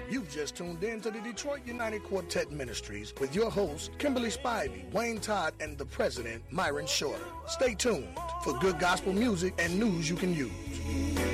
You've just tuned in to the Detroit United Quartet Ministries with your hosts, Kimberly Spivey, Wayne Todd, and the president, Myron Shorter. Stay tuned for good gospel music and news you can use.